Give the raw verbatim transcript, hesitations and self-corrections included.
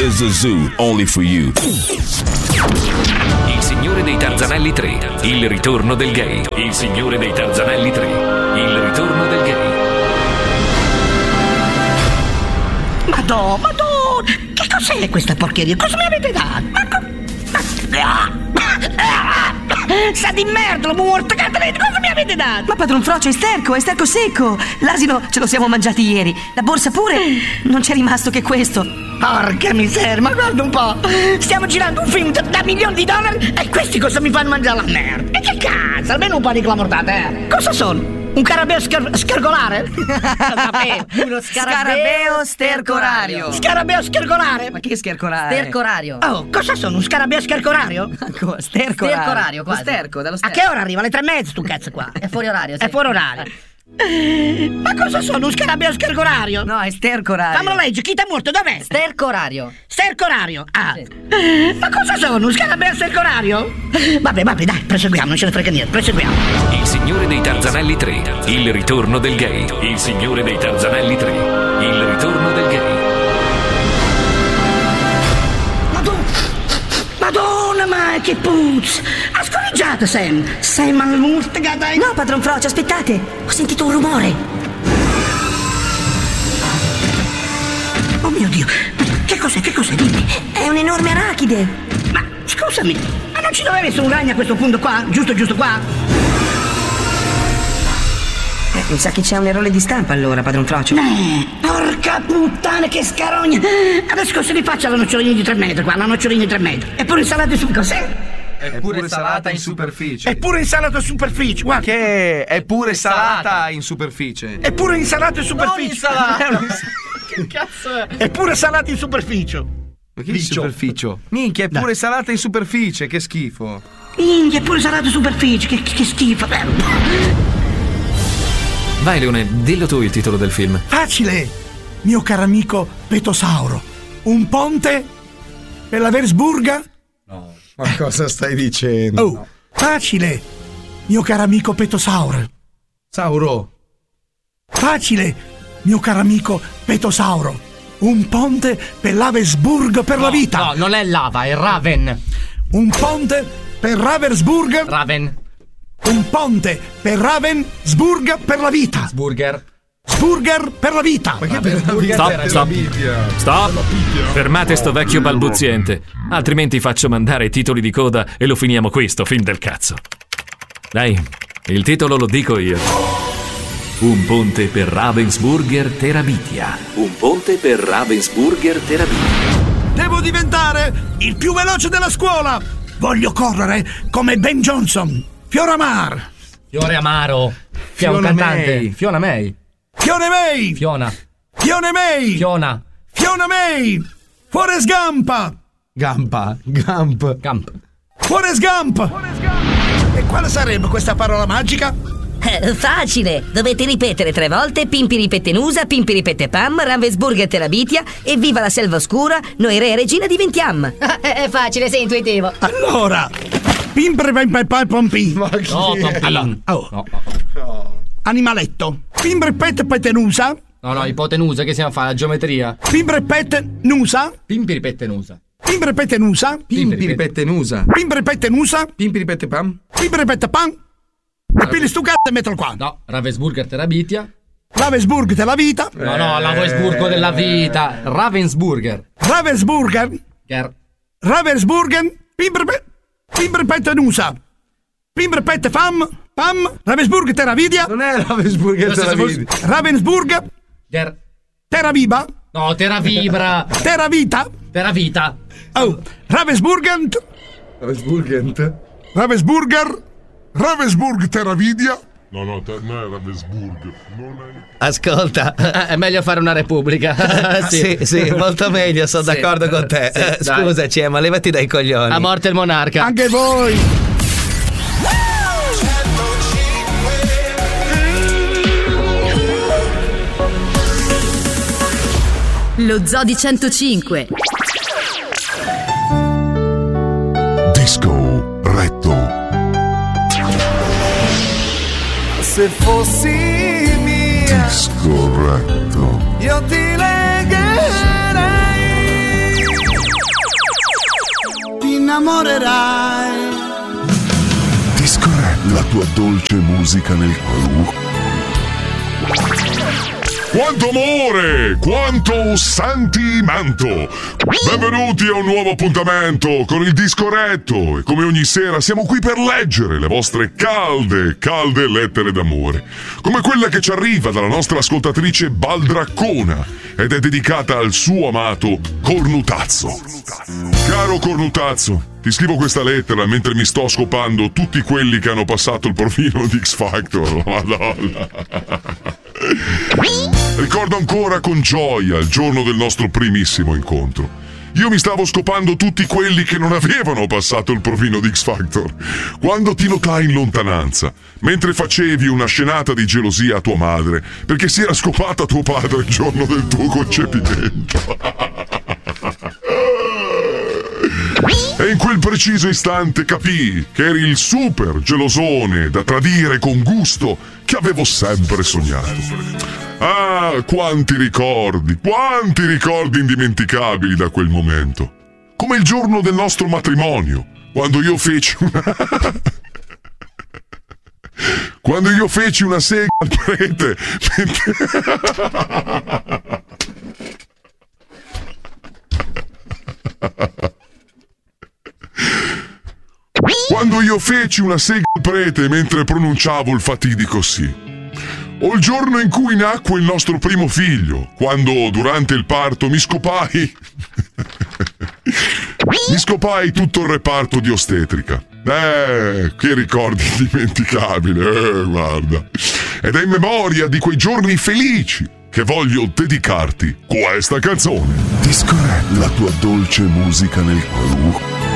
is a zoo only for you. Il Signore dei Tarzanelli tre, il ritorno del gay. Il Signore dei Tarzanelli tre, il ritorno del gay. Madò, madò, che cos'è questa porcheria? Cosa mi avete dato? Ma co- ma- Sa di merda, l'ho morto, cosa mi avete dato? Ma padron Frocio, è sterco, è sterco secco. L'asino ce lo siamo mangiati ieri. La borsa pure. Non c'è rimasto che questo. Porca miseria, ma guarda un po'. Stiamo girando un film da, da milioni di dollari e questi cosa mi fanno mangiare la merda? E che cazzo, almeno un po' di clamortate, eh? Cosa sono? Un scarabeo scar- scargolare? Uno scarabeo stercorario. Scarabeo scargolare? Ma che schercorario? Stercorario. Oh, cosa sono? Un scarabeo scarcorario? Stercorario. Stercorario, quasi. Sterco, dallo A sterco. che ora arriva? Alle tre e mezza, tu cazzo qua. È fuori orario, sì. È fuori orario. Ma cosa sono? Un scarabeo scargorario? No, è stercorario. Fammelo leggere, chi t'è morto? Dov'è? Stercorario. Stercorario. Ah. Sì. Ma cosa sono? Un scarabeo stercorario? Vabbè, vabbè, dai, proseguiamo, non ce ne frega niente, proseguiamo. Il Signore dei Tarzanelli tre, il ritorno del gay. Il Signore dei Tarzanelli tre, il ritorno del gay. Madonna, Madonna, ma che puzza! Ha scorreggiato, Sam! Sam, ma l'ultima dai! No, padron Frocio, aspettate. Ho sentito un rumore. Oh mio Dio! Che cos'è? Che cos'è? Dimmi! È un'enorme arachide. Ma scusami, ma non ci doveva essere un ragno a questo punto qua? Giusto, giusto qua? Eh, mi sa che c'è un errore di stampa allora, padron Frocio. Eh, porca puttana, che scarogna! Adesso cosa li faccio alla nocciolina di tre metri qua? La nocciolina di tre metri. Eppure insalata su cos'è? È pure salata in superficie. È pure insalata in superficie, guarda. Che è pure salata in superficie. È pure insalata in superficie. Che cazzo è? È pure salata in superficie. Ma che in superficie? Minchia, è pure Dai. salata in superficie, che schifo. Minchia, è pure salata in superficie, che, che schifo. Vai Leone, dillo tu il titolo del film. Facile, mio caro amico Petosauro. Un ponte per la Versburga? No. Ma cosa stai dicendo? Oh, facile, mio caro amico Petosauro. Sauro. Facile, mio caro amico Petosauro. Un ponte per Ravensburg per no, la vita. No, non è lava, è Raven. Un ponte per Ravensburg. Raven. Un ponte per Ravensburg per la vita. Sburger. Sburger per la vita. Ma che per la vita? Stop, stop. Stop. Fermate sto vecchio balbuziente. Altrimenti faccio mandare i titoli di coda e lo finiamo qui sto film del cazzo. Dai, il titolo lo dico io. Un ponte per Ravensburger Terabitia. Un ponte per Ravensburger Terabitia. Devo diventare il più veloce della scuola. Voglio correre come Ben Johnson. Fiora Mar. Fiore Amaro. Che è un cantante. May. Fiona May. Fiona May. Fiona. Fiona May. Fiona. Fiona May. Forrest Gump. Gampa. Gump. Gump. Forrest Gump. E quale sarebbe questa parola magica? Eh, facile! Dovete ripetere tre volte Pimpi ripete Nusa, Pimpi ripete Pam, Ravensburger Terabitia e viva la selva oscura, noi re e regina diventiam! È facile, sei intuitivo. Allora, Pimpre Pimpe Pompi. Ma chi? No, Allora, oh. no, no. no. Animaletto. Pimbre Pet Petenusa. No, no, ipotenusa, che siamo a fare? La geometria. Pimbre Pet Nusa. Pimpi ripete Nusa. Pimbre Petenusa. Pimpi ripete Nusa. Pimbre Petenusa. Pimpi ripete Pam. Pimbre Pet Pam. E pili stu cazzo e mettilo qua. No, Ravensburger Terabitia. Ravensburg della vita. No, no, Ravensburgo della vita. Ravensburger. Ravensburger. Ger. Ravensburgen. Pimbre Pet. Pimbre Petenusa. Pimbre Pet Pam. Pam. Ravensburg Teravidia. Non è Ravensburger Teravidia. Ravensburg. Ger. Teraviva. No, Teravibra. Teravita. Teravita. Oh, Ravensburgen. Ravensburgent. Ravensburger. Ravensburg Teravidia? No, no, te, no è Ravensburg. Non è... Ascolta, è meglio fare una repubblica. sì. sì, sì, molto meglio, sono sì, d'accordo con te. Sì, eh, scusaci, ma levati dai coglioni. A morte il monarca. Anche voi. Lo Zoo di centocinque. Disco Retto. Se fossi mia, Disco Retto. io ti legherei amarai. Disco Red, la tua dolce musica nel cuore. Quanto amore, quanto sentimento! Benvenuti a un nuovo appuntamento con il Disco Retto e come ogni sera siamo qui per leggere le vostre calde, calde lettere d'amore, come quella che ci arriva dalla nostra ascoltatrice Baldraccona ed è dedicata al suo amato Cornutazzo. Caro Cornutazzo, ti scrivo questa lettera mentre mi sto scopando tutti quelli che hanno passato il profilo di X Factor. Madonna. Ricordo ancora con gioia il giorno del nostro primissimo incontro. Io mi stavo scopando tutti quelli che non avevano passato il profilo di X Factor quando ti notai in lontananza, mentre facevi una scenata di gelosia a tua madre perché si era scopata tuo padre il giorno del tuo concepimento. E in quel preciso istante capii che eri il super gelosone da tradire con gusto che avevo sempre sognato. Ah, quanti ricordi, quanti ricordi indimenticabili da quel momento. Come il giorno del nostro matrimonio, quando io feci una... quando io feci una sega al prete mentre... Quando io feci una sega al prete mentre pronunciavo il fatidico sì. O il giorno in cui nacque il nostro primo figlio, quando durante il parto mi scopai... mi scopai tutto il reparto di ostetrica. Eh, che ricordi indimenticabili, eh, guarda. Ed è in memoria di quei giorni felici che voglio dedicarti questa canzone. Disco Red, la tua dolce musica nel cuore.